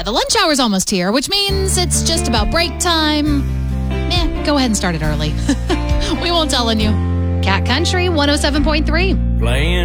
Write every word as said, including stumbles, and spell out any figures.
the lunch hour's almost here, which means it's just about break time. Eh, go ahead and start it early. We won't tell on you. Cat Country one oh seven point three. Playing